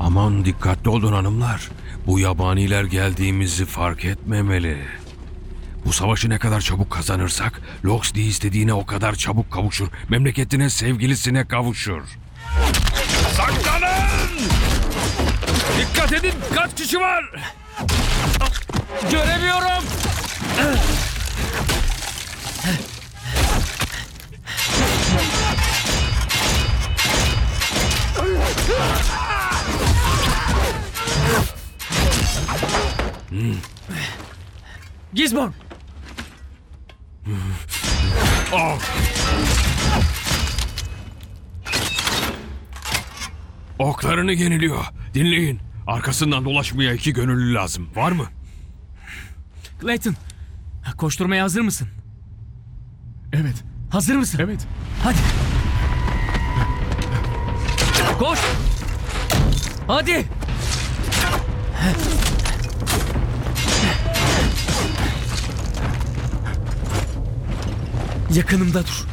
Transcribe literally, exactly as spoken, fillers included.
Aman dikkatli olun hanımlar. Bu yabaniler geldiğimizi fark etmemeli. Bu savaşı ne kadar çabuk kazanırsak Loxley istediğine o kadar çabuk kavuşur. Memleketine, sevgilisine kavuşur. Saklanın! Dikkat edin, kaç kişi var? Göremiyorum. Hmm. Gizmon. Oh. Oklarını yeniliyor. Dinleyin. Arkasından dolaşmaya iki gönüllü lazım. Var mı? Clayton, koşturmaya hazır mısın? Evet. Hazır mısın? Evet. Hadi. Koş. Hadi. Yakınımda dur.